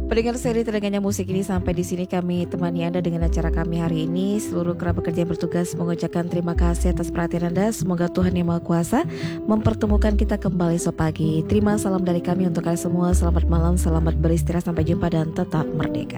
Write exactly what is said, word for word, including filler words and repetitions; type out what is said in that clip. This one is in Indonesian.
Pendengar seri terdenganya musik ini, sampai di sini kami temani Anda dengan acara kami hari ini. Seluruh kerabat kerja yang bertugas mengucapkan terima kasih atas perhatian Anda. Semoga Tuhan Yang Maha Kuasa mempertemukan kita kembali esok pagi. Terima salam dari kami untuk kalian semua. Selamat malam, selamat beristirahat, sampai jumpa dan tetap merdeka.